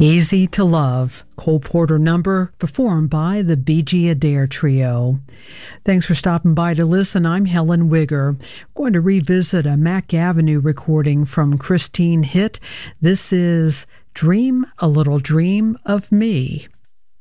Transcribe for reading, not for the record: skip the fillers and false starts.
Easy to Love, Cole Porter number, performed by the B.G. Adair Trio. Thanks for stopping by to listen. I'm Helen Wigger. We're going to revisit a Mack Avenue recording from Christine Hitt. This is Dream a Little Dream of Me.